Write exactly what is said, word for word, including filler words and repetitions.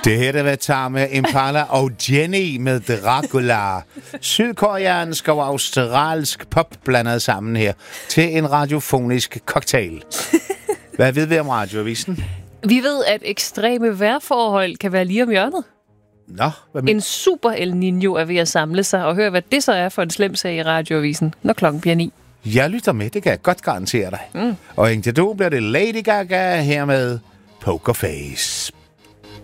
Det her, der var Tame Impala og Jenny med Dracula. Sydkoreansk og australsk pop blandet sammen her til en radiofonisk cocktail. Hvad ved vi om radioavisen? Vi ved, at ekstreme vejrforhold kan være lige om hjørnet. Nå, hvad men... En super El Niño er ved at samle sig, og høre, hvad det så er for en slem sag i radioavisen, når klokken bliver ni. Jeg lytter med, det kan jeg godt garantere dig. Mm. Og indtil du bliver det Lady Gaga her med Pokerface.